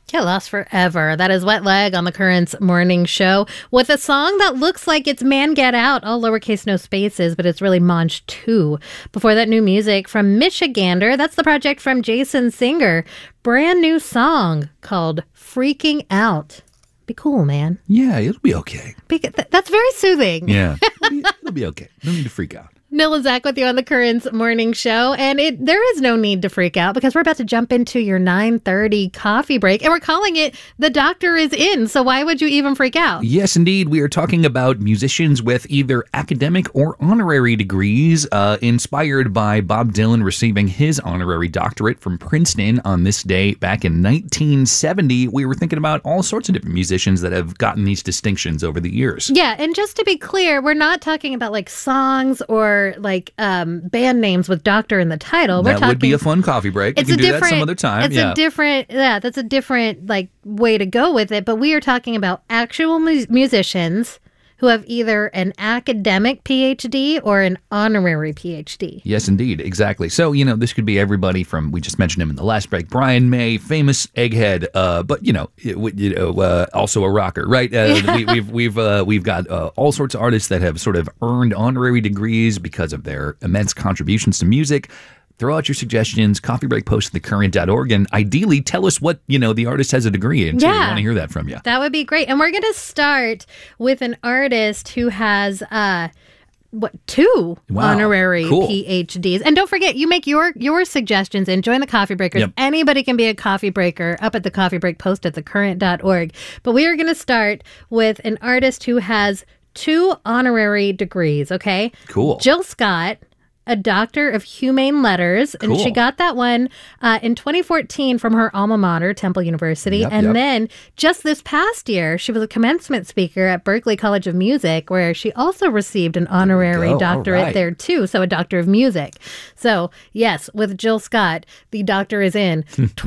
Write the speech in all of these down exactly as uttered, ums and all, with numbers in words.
Get lost forever. That is Wet Leg on the Currents Morning Show with a song that looks like it's Man Get Out, all lowercase, no spaces, but it's really Monge two. Before that, new music from Michigander. That's the project from Jason Singer. Brand new song called Freaking Out. Be cool, man. Yeah, it'll be okay. Be, th- that's very soothing. Yeah, it'll be, it'll be okay. No need to freak out. Nil and Zach with you on the Currents Morning Show. And it there is no need to freak out because we're about to jump into your nine thirty coffee break. And we're calling it The Doctor Is In. So why would you even freak out? Yes, indeed. We are talking about musicians with either academic or honorary degrees, uh, inspired by Bob Dylan receiving his honorary doctorate from Princeton on this day back in nineteen seventy. We were thinking about all sorts of different musicians that have gotten these distinctions over the years. Yeah, and just to be clear, we're not talking about like songs or like um, band names with doctor in the title. We're that talking, would be a fun coffee break. We it's can a do that different, some other time. It's yeah. a different, yeah, that's a different like way to go with it. But we are talking about actual mu- musicians who have either an academic P H D or an honorary P H D. Yes, indeed. Exactly. So, you know, this could be everybody from, we just mentioned him in the last break, Brian May, famous egghead, uh, but, you know, it, you know uh, also a rocker, right? Uh, we, we've we've uh, we've got uh, all sorts of artists that have sort of earned honorary degrees because of their immense contributions to music. Throw out your suggestions, coffee break post at the current dot org, and ideally tell us what, you know, the artist has a degree in. Yeah. We want to hear that from you. That would be great. And we're going to start with an artist who has uh, what two Wow. honorary Cool. P H Ds. And don't forget, you make your your suggestions and join the Coffee Breakers. Yep. Anybody can be a coffee breaker up at the coffee break post at the current dot org. But we are going to start with an artist who has two honorary degrees, okay? Cool. Jill Scott, a doctor of humane letters, and Cool. she got that one uh, in twenty fourteen from her alma mater, Temple University. Yep, and yep. then just this past year, she was a commencement speaker at Berklee College of Music, where she also received an honorary go. All doctorate right. there too. So a doctor of music. So yes, with Jill Scott, the doctor is in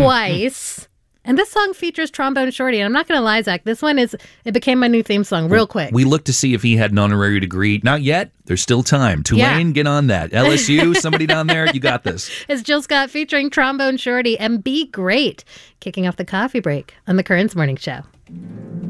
twice. And this song features Trombone Shorty. And I'm not going to lie, Zach, this one is, it became my new theme song real quick. We looked to see if he had an honorary degree. Not yet. There's still time. Tulane, Yeah. get on that. L S U, somebody down there, you got this. It's Jill Scott featuring Trombone Shorty and Be Great, kicking off the coffee break on the Currents Morning Show.